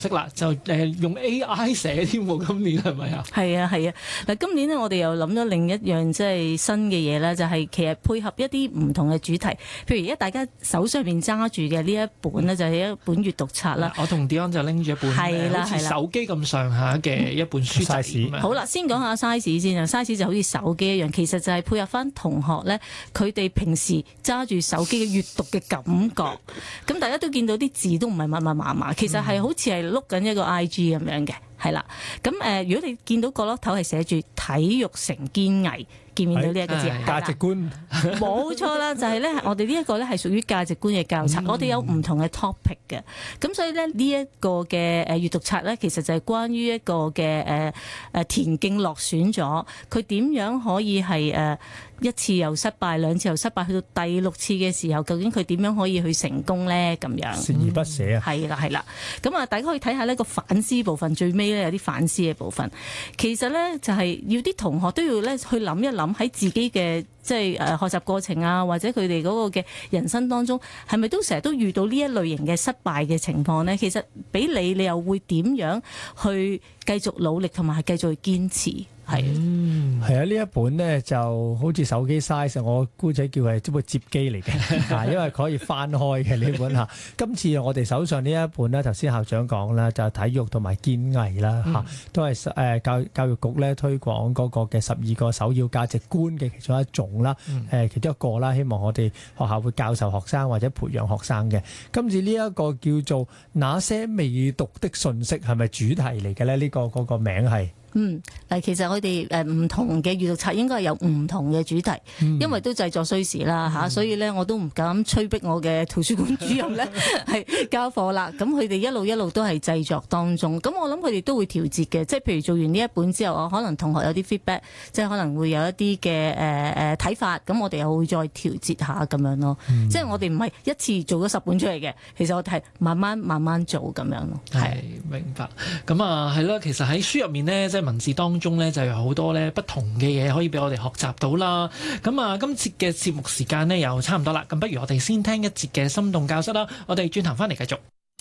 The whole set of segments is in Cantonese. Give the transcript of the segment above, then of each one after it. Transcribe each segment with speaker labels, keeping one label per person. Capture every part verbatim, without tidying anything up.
Speaker 1: 識啦，就誒用 A I 寫添喎，今年係咪啊？
Speaker 2: 係啊係啊，嗱今年呢，我哋又諗咗另一樣即係新嘅嘢啦，就係、是、其實配合一啲唔同嘅主題，譬如而家大家手上邊揸住嘅呢一本呢，就係一本閱讀冊啦。
Speaker 1: 我同 Dion 就拎住一本
Speaker 2: 係啦
Speaker 1: 好似手機咁上下嘅一本書仔咁樣。
Speaker 2: 好啦，先講下 size 先啊，size 就好似手機一樣，其實就係配合翻同學咧，佢哋平時揸住手機嘅閱讀嘅感覺。咁大家都見到啲字都唔係密密麻麻，其實係好似係碌緊一個 I G 咁樣嘅，係啦。咁誒、呃，如果你見到角落頭係寫住體育成堅毅。見唔見到呢一個字？
Speaker 3: 價值觀
Speaker 2: 冇錯啦，就係咧，我哋呢一個咧係屬於價值觀嘅教冊。嗯、我哋有唔同嘅 topic 嘅，咁所以咧呢一個嘅誒閱讀冊咧，其實就係關於一個嘅誒誒田徑落選咗，佢點樣可以係誒一次又失敗，兩次又失敗，去到第六次嘅時候，究竟佢點樣可以去成功咧？咁樣
Speaker 3: 鍥而不捨啊！
Speaker 2: 係啦係啦，咁啊，大家可以睇下呢個反思部分，最尾咧有啲反思嘅部分。其實咧就係要啲同學都要咧去諗一諗喺自己嘅即係誒學習過程啊，或者佢哋嗰個嘅人生當中，係咪都成日都遇到呢一類型嘅失敗嘅情況咧？其實俾你，你又會點樣去繼續努力同埋係繼續去堅持？係，
Speaker 3: 嗯，係啊！呢一本咧就好似手機 size，我姑且叫係即係摺機嚟嘅，啊，因為佢可以翻開嘅呢本嚇。今次我哋手上呢一本咧，頭先校長講啦，就係體育同埋堅毅啦嚇，都係誒教教育局咧推廣嗰個嘅十二個首要價值觀嘅其中一種啦，誒其中一個啦。希望我哋學校會教授學生或者培養學生嘅。今次呢一個叫做那些未讀的訊息係咪主題嚟嘅咧？呢個嗰個名係。
Speaker 2: 嗯，嗱，其實我哋誒唔同嘅閱讀冊應該係有唔同嘅主題，嗯、因為都製作需時啦嚇，嗯、所以咧我都唔敢催逼我嘅圖書館主任咧係交課啦。咁佢哋一路一路都係製作當中，咁我諗佢哋都會調節嘅，即係譬如做完呢一本之後，我可能同學有啲 feedback，即係可能會有一啲嘅誒誒睇法，咁我哋又會再調節下咁樣咯。嗯、即係我哋唔係一次做咗十本出嚟嘅，其實我哋係慢慢慢慢做咁樣咯。係
Speaker 1: 明白。咁啊係啦，其實喺書入面呢，即係文字當中咧就有好多咧不同嘅嘢可以俾我哋學習到啦。咁啊，今次嘅節目時間呢又差唔多啦。咁不如我哋先聽一節嘅心動教室啦。我哋轉頭翻嚟繼續。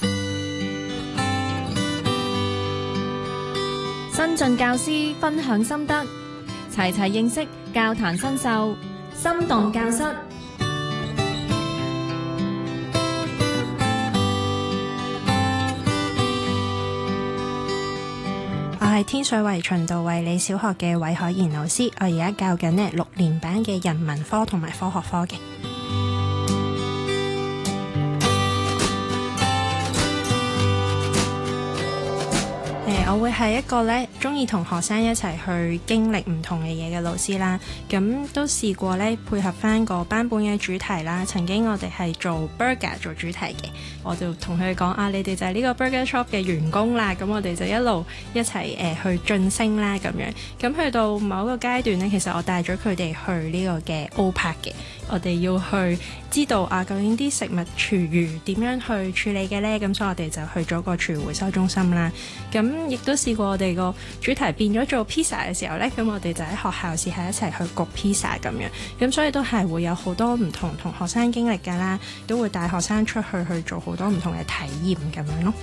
Speaker 4: 新進教師分享心得，齊齊認識教壇新秀。心動教室。
Speaker 5: 我係天水圍循道衛理小學嘅韋海賢老師，我而家教緊呢六年班嘅人文科同埋科學科嘅。我會係一個咧中意同學生一齊去經歷唔同嘅嘢嘅老師啦。咁都試過咧配合翻個班本嘅主題啦。曾經我哋係做 burger 做主題嘅，我就同佢哋講啊，你哋就係呢個 burger shop 嘅員工啦。咁我哋就一路一齊誒、呃、去晉升啦咁樣。咁去到某一個階段咧，其實我帶咗佢哋去呢個嘅 O-Park 嘅。我哋要去知道啊，究竟啲食物廚餘點樣去處理嘅呢？咁所以我哋就去咗個廚餘回收中心啦。咁亦都試過我哋個主題變咗做 pizza 嘅時候呢，咁我哋就喺學校試下一齊去焗 pizza 咁樣。咁所以都係會有好多唔同同學生經歷㗎啦，都會帶學生出去去做好多唔同嘅體驗咁樣咯。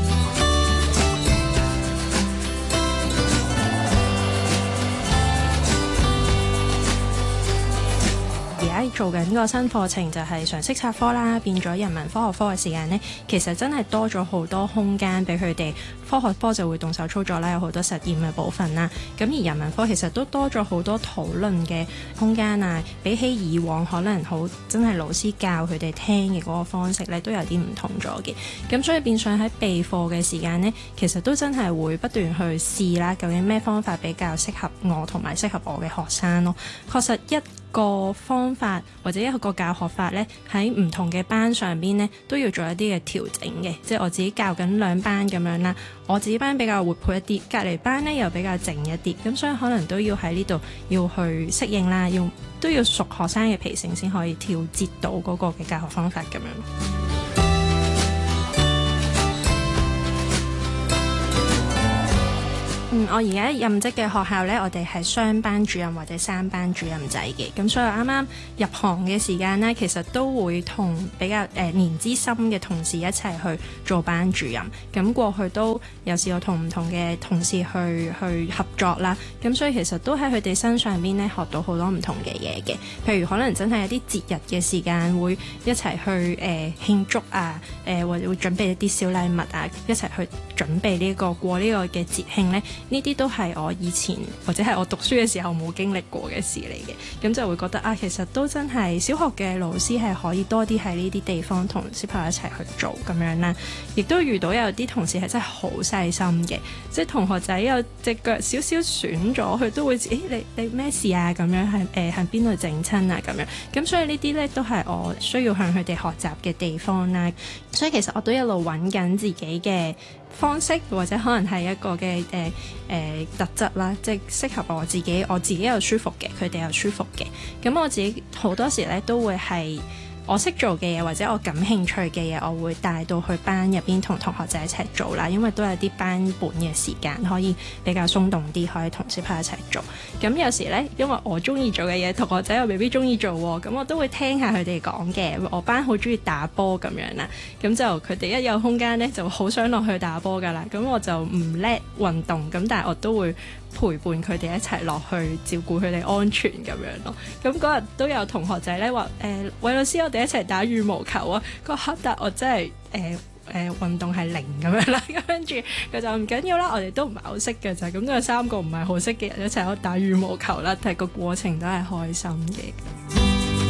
Speaker 5: 而家做緊呢個新課程就係常識冊科啦，變咗人文科學科嘅時間呢，其實真係多咗好多空間俾佢哋。科學科就會動手操作啦，有好多實驗嘅部分啦。咁而人文科其實都多咗好多討論嘅空間啊，比起以往可能好真係老師教佢哋聽嘅嗰個方式咧，都有啲唔同咗嘅。咁所以變相喺備課嘅時間呢，其實都真係會不斷去試啦，究竟咩方法比較適合我同埋適合我嘅學生咯。確實一個方法或者一個教學法呢，喺唔同嘅班上邊呢，都要做一啲嘅調整嘅。即係我自己教緊兩班咁樣啦，我自己班比較活潑一啲，隔離班呢又比較靜一啲，咁所以可能都要喺呢度要去適應啦，要都要熟學生嘅脾性先可以調節到嗰個嘅教學方法咁樣。嗯， 我而家任職嘅學校呢，我哋係雙班主任或者三班主任制嘅，咁所以啱啱入行嘅時間呢，其實都會同比較誒、呃、年資深嘅同事一齊去做班主任。咁過去都有試過同唔同嘅同事去去合作啦，咁所以其實都喺佢哋身上邊呢學到好多唔同嘅嘢嘅。譬如可能真係有啲節日嘅時間會一齊去誒、呃、慶祝啊，誒、呃、或者會準備一啲小禮物啊，一齊去準備呢、這個過呢個嘅節慶呢。呢啲都係我以前或者係我讀書嘅時候冇經歷過嘅事嚟嘅，咁就會覺得啊，其實都真係小學嘅老師係可以多啲喺呢啲地方同小朋友一齊去做咁樣啦。亦都遇到有啲同事係真係好細心嘅，即係同學仔有隻腳少少損咗，佢都會誒、欸、你你咩事啊咁樣，係誒喺邊度整親啊咁樣。咁所以呢啲呢都係我需要向佢哋學習嘅地方啦。所以其實我都一路揾緊自己嘅方式，或者可能係一個嘅誒誒特質啦，即係適合我自己，我自己又舒服嘅，佢哋又舒服嘅。咁我自己好多時咧都會係我識做嘅嘢，或者我感興趣嘅嘢，我會帶到去班入邊同同學仔一齊做啦。因為都有啲班本嘅時間可以比較鬆動啲，可以同小朋友一齊做。咁有時呢，因為我中意做嘅嘢，同學仔又未必中意做喎，咁我都會聽下佢哋講嘅。我班好中意打波咁樣啦，咁就佢哋一有空間呢，就好想落去打波噶啦。咁我就唔叻運動，咁但係我都會陪伴佢哋一齊落去照顧佢哋安全咁樣咯。咁嗰日都有同學仔咧話誒，韋老師，我哋一齊打羽毛球啊！個黑但我真係誒誒運動係零咁樣啦。咁跟住佢就唔緊要啦，我哋都唔係好識嘅就係咁，都有三個唔係好識嘅人一齊喺度打羽毛球啦，但係個過程都係開心嘅。